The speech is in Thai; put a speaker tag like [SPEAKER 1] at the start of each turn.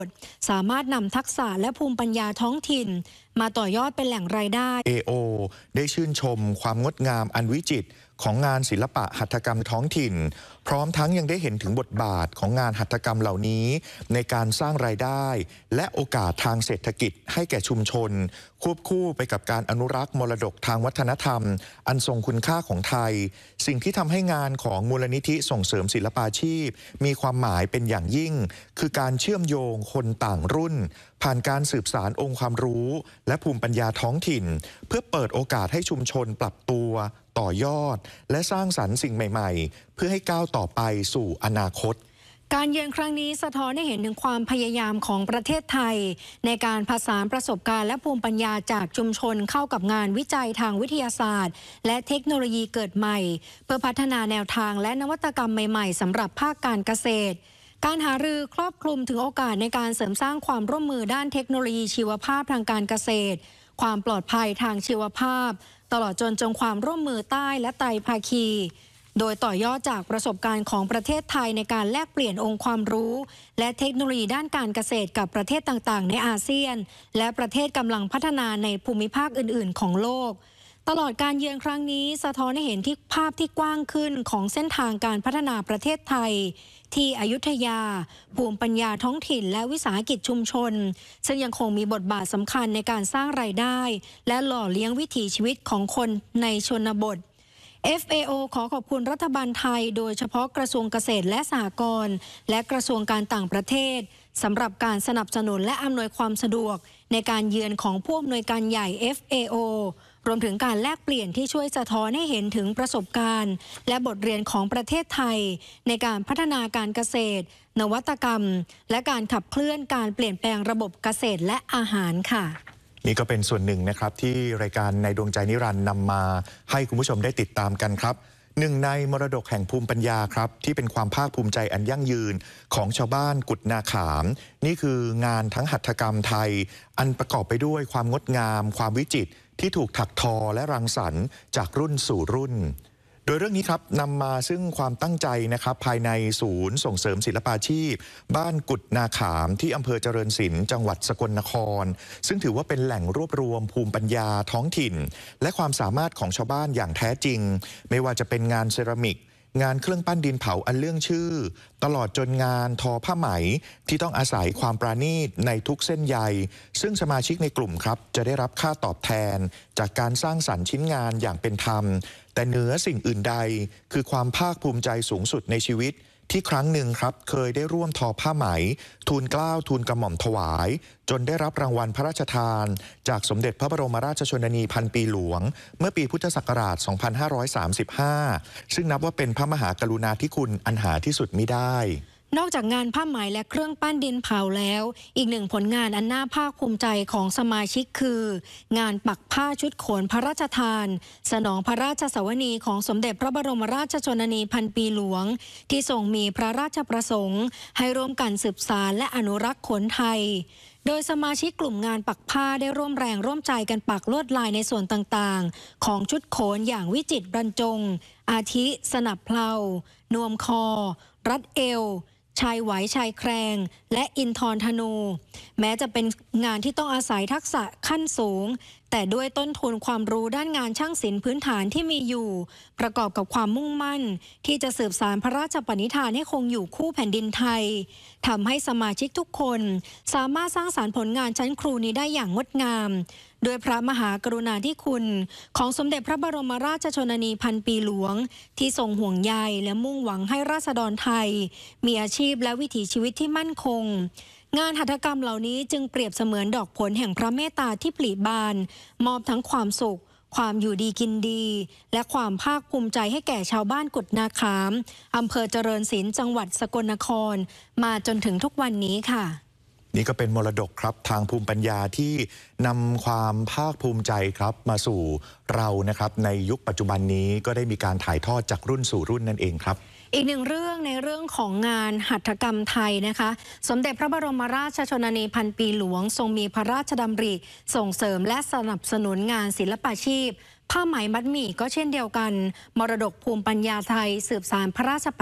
[SPEAKER 1] สามารถนำทักษะและภูมิปัญญาท้องถิ่นมาต่อยอดเป็นแหล่งรายได้
[SPEAKER 2] AO ได้ชื่นชมความงดงามอันวิจิตรของงานศิลปะหัตถกรรมท้องถิ่นพร้อมทั้งยังได้เห็นถึงบทบาทของงานหัตถกรรมเหล่านี้ในการสร้างรายได้และโอกาสทางเศรษฐกิจให้แก่ชุมชนควบคู่ไปกับการอนุรักษ์มรดกทางวัฒนธรรมอันทรงคุณค่าของไทยสิ่งที่ทำให้งานของมูลนิธิส่งเสริมศิลปาชีพมีความหมายเป็นอย่างยิ่งคือการเชื่อมโยงคนต่างรุ่นผ่านการสืบสานองค์ความรู้และภูมิปัญญาท้องถิ่นเพื่อเปิดโอกาสให้ชุมชนปรับตัวต่อยอดและสร้างสรรค์สิ่งใหม่ๆเพื่อให้ก้าวต่อไปสู่อนาคต
[SPEAKER 1] การเยือนครั้งนี้สะท้อนให้เห็นถึงความพยายามของประเทศไทยในการผสานประสบการณ์และภูมิปัญญาจากชุมชนเข้ากับงานวิจัยทางวิทยาศาสตร์และเทคโนโลยีเกิดใหม่เพื่อพัฒนาแนวทางและนวัตกรรมใหม่ๆสำหรับภาคการเกษตรการหารือครอบคลุมถึงโอกาสในการเสริมสร้างความร่วมมือด้านเทคโนโลยีชีวภาพทางการเกษตรความปลอดภัยทางชีวภาพตลอดจนความร่วมมือใต้และไตรภาคีโดยต่อยอดจากประสบการณ์ของประเทศไทยในการแลกเปลี่ยนองค์ความรู้และเทคโนโลยีด้านการเกษตรกับประเทศต่างๆในอาเซียนและประเทศกำลังพัฒนาในภูมิภาคอื่นๆของโลกตลอดการเยือนครั้งนี้สะท้อนให้เห็นที่ภาพที่กว้างขึ้นของเส้นทางการพัฒนาประเทศไทยที่อยุธยาภูมิปัญญาท้องถิ่นและวิสาหกิจชุมชนซึ่งยังคงมีบทบาทสำคัญในการสร้างรายได้และหล่อเลี้ยงวิถีชีวิตของคนในชนบท FAO ขอขอบคุณรัฐบาลไทยโดยเฉพาะกระทรวงเกษตรและสหกรณ์และกระทรวงการต่างประเทศสำหรับการสนับสนุนและอำนวยความสะดวกในการเยือนของผู้อำนวยการใหญ่ FAO รวมถึงการแลกเปลี่ยนที่ช่วยสะท้อนให้เห็นถึงประสบการณ์และบทเรียนของประเทศไทยในการพัฒนาการเกษตรนวัตกรรมและการขับเคลื่อนการเปลี่ยนแปลงระบบเกษตรและอาหารค่ะ
[SPEAKER 2] นี่ก็เป็นส่วนหนึ่งนะครับที่รายการในดวงใจนิรันดร์นำมาให้คุณผู้ชมได้ติดตามกันครับหนึ่งในมรดกแห่งภูมิปัญญาครับที่เป็นความภาคภูมิใจอันยั่งยืนของชาวบ้านกุดนาขามนี่คืองานทั้งหัตถกรรมไทยอันประกอบไปด้วยความงดงามความวิจิตรที่ถูกถักทอและรังสรรค์จากรุ่นสู่รุ่นโดยเรื่องนี้ครับนำมาซึ่งความตั้งใจนะครับภายในศูนย์ส่งเสริมศิลปาชีพบ้านกุดนาขามที่อำเภอเจริญศิลป์จังหวัดสกลนครซึ่งถือว่าเป็นแหล่งรวบรวมภูมิปัญญาท้องถิ่นและความสามารถของชาวบ้านอย่างแท้จริงไม่ว่าจะเป็นงานเซรามิกงานเครื่องปั้นดินเผาอันเรื่องชื่อตลอดจนงานทอผ้าไหมที่ต้องอาศัยความปราณีตในทุกเส้นใยซึ่งสมาชิกในกลุ่มครับจะได้รับค่าตอบแทนจากการสร้างสรรค์ชิ้นงานอย่างเป็นธรรมแต่เหนือสิ่งอื่นใดคือความภาคภูมิใจสูงสุดในชีวิตที่ครั้งหนึ่งครับเคยได้ร่วมทอผ้าไหมทูลเกล้าทูลกระหม่อมถวายจนได้รับรางวัลพระราชทานจากสมเด็จพระบรมราชชนนีพันปีหลวงเมื่อปีพุทธศักราช 2535 ซึ่งนับว่าเป็นพระมหากรุณาธิคุณอันหาที่สุดมิได้
[SPEAKER 1] นอกจากงานผ้าไหมและเครื่องปั้นดินเผาแล้วอีกหนึ่งผลงานอันน่าภาคภูมิใจของสมาชิกคืองานปักผ้าชุดโขนพระราชทานสนองพระราชสวนีของสมเด็จพระบรมราชชนนีพันปีหลวงที่ทรงมีพระราชประสงค์ให้ร่วมกันสืบสานและอนุรักษ์โขนไทยโดยสมาชิกกลุ่มงานปักผ้าได้ร่วมแรงร่วมใจกันปักลวดลายในส่วนต่างๆของชุดโขนอย่างวิจิตรบรรจงอาทิสนับเพลานวมคอรัดเอวชายไหวชายแครงและอินทรธนูแม้จะเป็นงานที่ต้องอาศัยทักษะขั้นสูงแต่ด้วยต้นทุนความรู้ด้านงานช่างศิลป์พื้นฐานที่มีอยู่ประกอบกับความมุ่งมั่นที่จะสืบสานพระราชปณิธานให้คงอยู่คู่แผ่นดินไทยทำให้สมาชิกทุกคนสามารถสร้างสรรค์ผลงานชั้นครูนี้ได้อย่างงดงามโดยพระมหากรุณาธิคุณของสมเด็จพระบรมราชชนนีพันปีหลวงที่ทรงห่วงใยและมุ่งหวังให้ราษฎรไทยมีอาชีพและวิถีชีวิตที่มั่นคงงานหัตถกรรมเหล่านี้จึงเปรียบเสมือนดอกผลแห่งพระเมตตาที่ผลิบานมอบทั้งความสุขความอยู่ดีกินดีและความภาคภูมิใจให้แก่ชาวบ้านกุดนาขามอำเภอเจริญศิลป์จังหวัดสกลนครมาจนถึงทุกวันนี้ค่ะ
[SPEAKER 2] นี่ก็เป็นมรดกครับทางภูมิปัญญาที่นำความภาคภูมิใจครับมาสู่เรานะครับในยุคปัจจุบันนี้ก็ได้มีการถ่ายทอดจากรุ่นสู่รุ่นนั่นเองครับ
[SPEAKER 1] อีกหนึ่งเรื่องในเรื่องของงานหัตถกรรมไทยนะคะสมเด็จพระบรมราชชนนีพันปีหลวงทรงมีพระราชดำริส่งเสริมและสนับสนุนงานศิลปาชีพผ้าไหมมัดหมี่ก็เช่นเดียวกันมรดกภูมิปัญญาไทยสืบสานพระราช